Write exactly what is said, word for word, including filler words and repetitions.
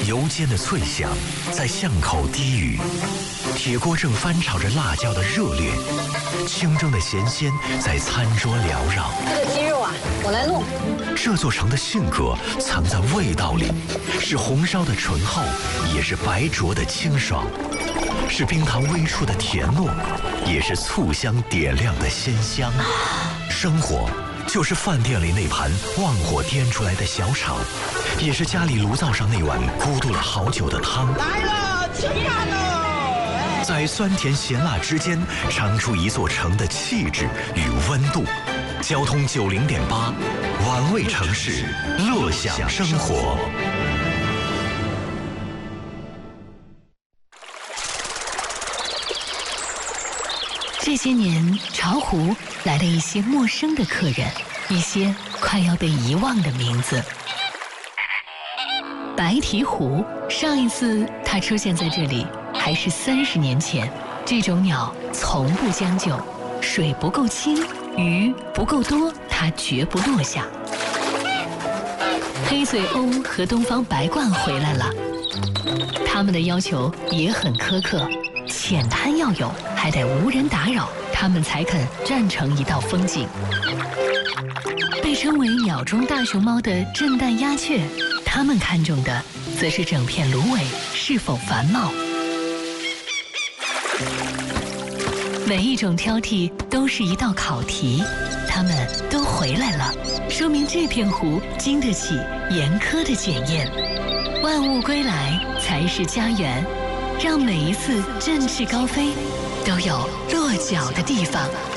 油煎的脆香在巷口低语，铁锅正翻炒着辣椒的热烈，清蒸的咸鲜在餐桌缭绕。 这个鸡肉啊，我来弄。 这座城的性格藏在味道里，是红烧的醇厚，也是白灼的清爽，是冰糖微出的甜糯，也是醋香点亮的鲜香。生活就是饭店里那盘旺火颠出来的小炒，也是家里炉灶上那碗咕嘟了好久的汤。 来了，吃饭喽！ 在酸甜咸辣之间，尝出一座城的气质与温度。交通九零点八，玩味城市，乐享生活。 这些年，巢湖来了一些陌生的客人，一些快要被遗忘的名字。白鹈鹕，上一次它出现在这里还是三十年前。这种鸟从不将就，水不够清，鱼不够多，它绝不落下。黑嘴鸥和东方白鹳回来了，它们的要求也很苛刻，浅滩要有，还得无人打扰，它们才肯站成一道风景。被称为鸟中大熊猫的震旦鸦雀，它们看重的则是整片芦苇是否繁茂。每一种挑剔都是一道考题，它们都回来了，说明这片湖经得起严苛的检验。万物归来才是家园，让每一次振翅高飞都有落脚的地方。